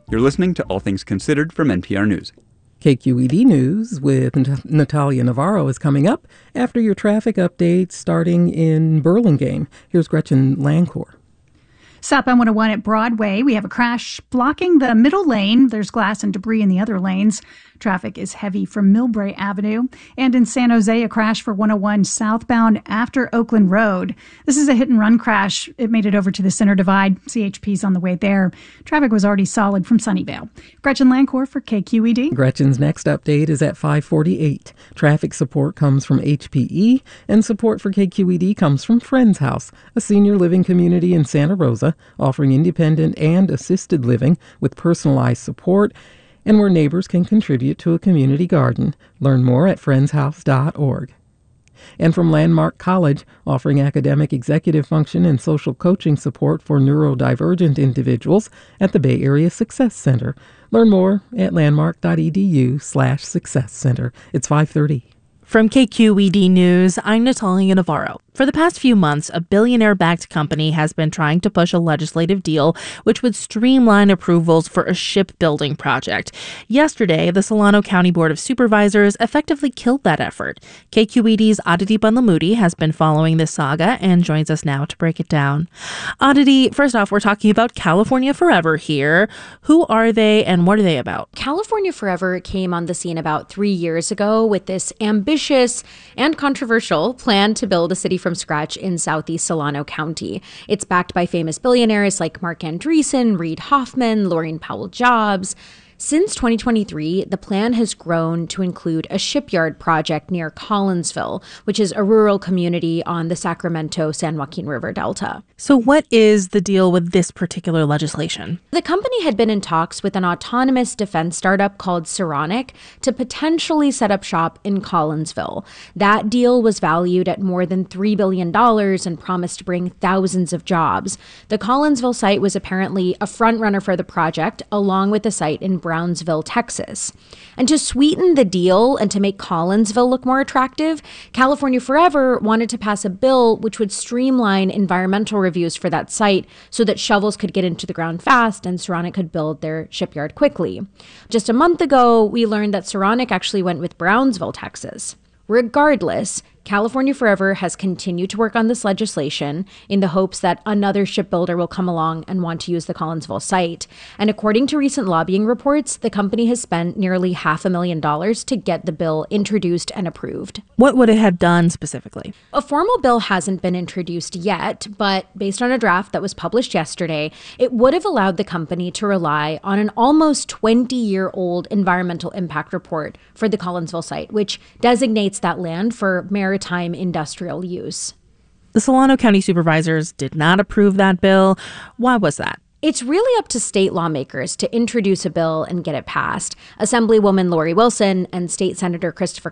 You're listening to All Things Considered from NPR News. KQED News with Natalia Navarro is coming up after your traffic updates starting in Burlingame. Here's Gretchen Lancourt. Southbound 101 at Broadway, we have a crash blocking the middle lane. There's glass and debris in the other lanes. Traffic is heavy from Millbrae Avenue. And in San Jose, a crash for 101 southbound after Oakland Road. This is a hit-and-run crash. It made it over to the Center Divide. CHP's on the way there. Traffic was already solid from Sunnyvale. Gretchen Lancourt for KQED. Gretchen's next update is at 5:48. Traffic support comes from HPE, and support for KQED comes from Friends House, a senior living community in Santa Rosa, offering independent and assisted living with personalized support, and where neighbors can contribute to a community garden. Learn more at friendshouse.org. And from Landmark College, offering academic executive function and social coaching support for neurodivergent individuals at the Bay Area Success Center. Learn more at landmark.edu/success center. It's 5:30. From KQED News, I'm Natalia Navarro. For the past few months, a billionaire-backed company has been trying to push a legislative deal which would streamline approvals for a shipbuilding project. Yesterday, the Solano County Board of Supervisors effectively killed that effort. KQED's Aditi Bandlamudi has been following this saga and joins us now to break it down. Aditi, first off, we're talking about California Forever here. Who are they and what are they about? California Forever came on the scene about 3 years ago with this ambitious and controversial plan to build a city from scratch in southeast Solano County. It's backed by famous billionaires like Mark Andreessen, Reid Hoffman, Laurene Powell Jobs. Since 2023, the plan has grown to include a shipyard project near Collinsville, which is a rural community on the Sacramento-San Joaquin River Delta. So what is the deal with this particular legislation? The company had been in talks with an autonomous defense startup called Saronic to potentially set up shop in Collinsville. That deal was valued at more than $3 billion and promised to bring thousands of jobs. The Collinsville site was apparently a frontrunner for the project, along with a site in Brownsville, Texas. And to sweeten the deal and to make Collinsville look more attractive, California Forever wanted to pass a bill which would streamline environmental reviews for that site so that shovels could get into the ground fast and Saronic could build their shipyard quickly. Just a month ago, we learned that Saronic actually went with Brownsville, Texas. Regardless, California Forever has continued to work on this legislation in the hopes that another shipbuilder will come along and want to use the Collinsville site. And according to recent lobbying reports, the company has spent nearly $500,000 to get the bill introduced and approved. What would it have done specifically? A formal bill hasn't been introduced yet, but based on a draft that was published yesterday, it would have allowed the company to rely on an almost 20-year-old environmental impact report for the Collinsville site, which designates that land for maritime industrial use. The Solano County Supervisors did not approve that bill. Why was that? It's really up to state lawmakers to introduce a bill and get it passed. Assemblywoman Lori Wilson and State Senator Christopher